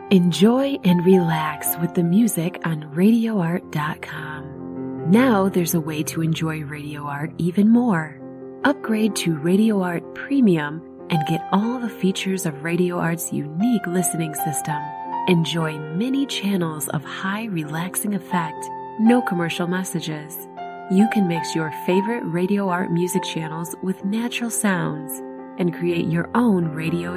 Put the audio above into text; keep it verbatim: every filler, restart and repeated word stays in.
Enjoy and relax with the music on radio art dot com. Now there's a way to enjoy Radio Art even more. Upgrade to Radio Art Premium and get all the features of Radio Art's unique listening system. Enjoy many channels of high relaxing effect, no commercial messages. You can mix your favorite Radio Art music channels with natural sounds and create your own radio